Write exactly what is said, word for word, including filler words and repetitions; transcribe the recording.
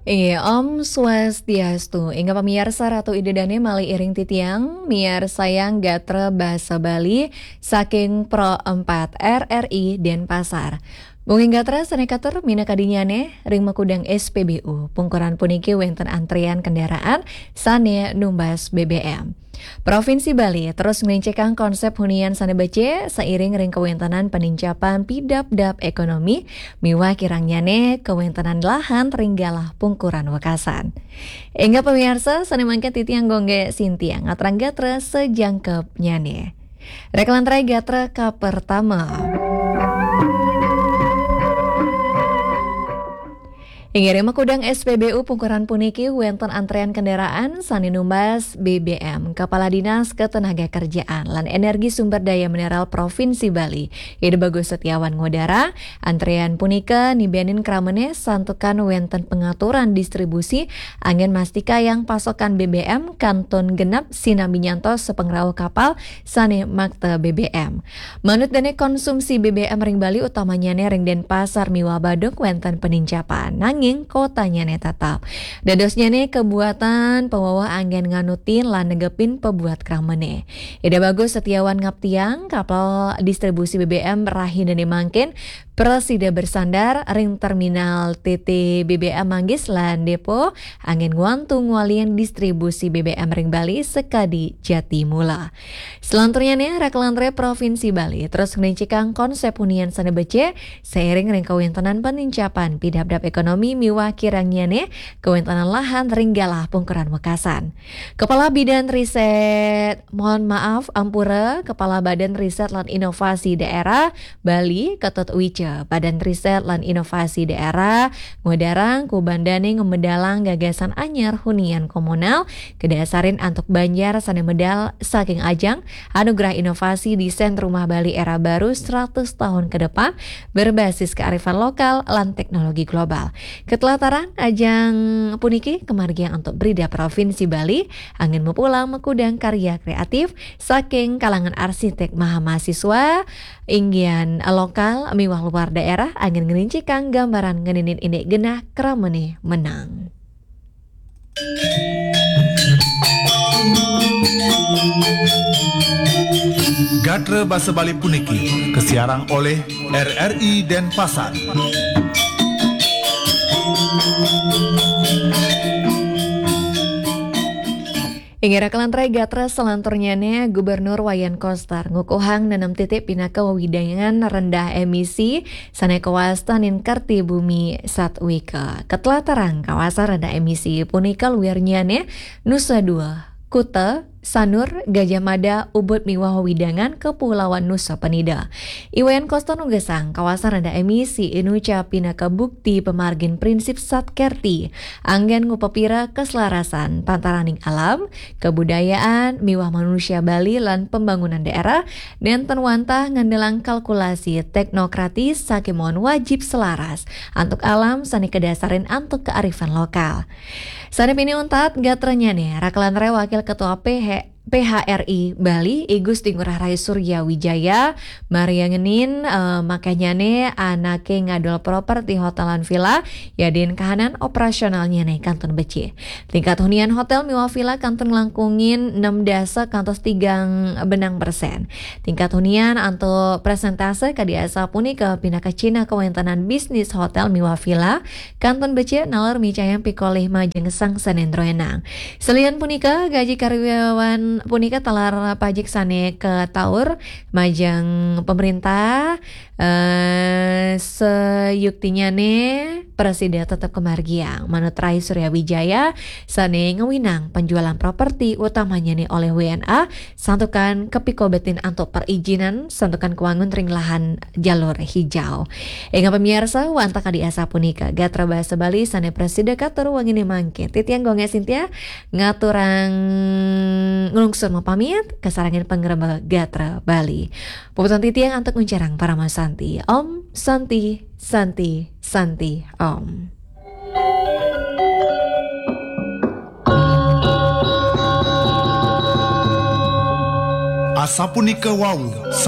Iya, Om Swastiastu. Ingat pemirsa Ratu Idedane mali iring titiang, miar sayang gatra bahasa Bali, saking Pro empat R R I Denpasar. Mungkin gatra senekatur mina kadinyane, ring makudang S P B U, pungkuran puniki wenten antrian kendaraan, sane numbas B B M. Provinsi Bali terus mengecekang konsep hunian sanebece seiring ring kewentanan penincapan pidap-dap ekonomi miwah kirangnyane kewentanan lahan ringgalah pungkuran wekasan. Enggak pemirsa sanemangke titiang gongge Sintia ngatrang gatra sejangkep nyane. Reklantrai gatra ka pertama. Ingiri makudang S P B U pungkuran puniki wenten antrean kendaraan sani numbas B B M Kepala Dinas Ketenagakerjaan lan Energi Sumber Daya Mineral Provinsi Bali Ide Bagus Setiawan ngodara antrean punika nibenin kramene santukan wenten pengaturan distribusi angin mastika yang pasokan B B M kanton genap sinambi nyantos sepengrau kapal sane makte B B M. Manut dene konsumsi B B M ring Bali utamanya ring Denpasar miwa Badung wenten penincapan nanging kotanya ne tetap. Dadosnya ne kebuatan pewawa angin nganutin lan negepin pebuat kramene. Ida Bagus Setiawan ngaptiang kapal distribusi B B M rahin dan mangkin presida bersandar ring terminal T T B B M Manggis lan depo angin nguantung walian distribusi B B M ring Bali sekadi Jatimula. Selanturnya ne Reklantre Provinsi Bali terus ngerincikang konsep hunian sanebece seiring ring kewentanan penincapan pidap-dap ekonomi miwah kirangnyane kewentanan lahan ringgalah pungkuran wekasan. Kepala Bidan Riset, mohon maaf ampura, Kepala Badan Riset lan Inovasi Daerah Bali Ketut Wice, Badan Riset lan Inovasi Daerah ngodarang ku bandane ngemedalang gagasan anyar hunian komunal kedasarin antuk Banjar sane medal saking ajang anugerah inovasi desain rumah Bali era baru seratus tahun ke depan berbasis kearifan lokal lan teknologi global. Ketelataran ajang puniki kemargian untuk Brida Provinsi Bali angin mepulang mekudang karya kreatif saking kalangan arsitek mahamahasiswa inggian lokal miwah luar daerah angin ngerincikang gambaran ngeninin ini genah kramene menang. Gatra Basa Bali puniki kesiarang oleh R R I Denpasar. Ingira kelantrai gatra selanturnyane Gubernur Wayan Koster ngukuhang nanam titik pinaka wawidangan rendah emisi sane kawasan Karti Bumi Satwika. Ketelataran kawasan rendah emisi punika luarnyane Nusa Dua, Kuta, Sanur, Gajah Mada, Ubud miwah wawidangan Kepulauan Nusa Penida. Iwayan Koster nugesang kawasan rendah emisi inuca pinaka bukti pemargin prinsip Satkerti anggen ngupepira keselarasan pantaraning alam, kebudayaan, miwah manusia Bali lan pembangunan daerah nenten wantah ngandelang kalkulasi teknokratis sakimon wajib selaras antuk alam sani kedasarin antuk kearifan lokal. Sane pini untat gatranya nih Raklanre Wakil Ketua P H P H R I Bali Igus Ngurah Rai Surya Wijaya Maria Ngenin uh, makanya nih anake ngadol properti hotelan villa yadin kahanan operasionalnya nih kanton beci. Tingkat hunian hotel miwa villa kanton langkungin enam dasa kantos tigang benang persen. Tingkat hunian anto presentase kadiasa puni ke pinaka Cina kewentanan bisnis hotel miwa villa kanton beci nalar micayang pikolih majeng sang sanendroenang. Selian punika gaji karyawan punika talar pajak sane ke taur majang pemerintah eh, seyuktinya nih presiden tetap kemargiang manut Rai Surya Wijaya sane ngewinang penjualan properti utamanya nih oleh W N A santukan kepikobetin untuk perizinan santukan kewangun ring lahan jalur hijau. Ingat pemirsa wanta kadiasa punika gatra bahasa Bali sane presiden katur wangini mangke titiang gonge Sintia ngaturang ngulungsun mapamit kasarangan penggerba gatra Bali. Puputan titiang antuk uncarang para masanti. Om Santi Santi Santi Om. Asapunika wau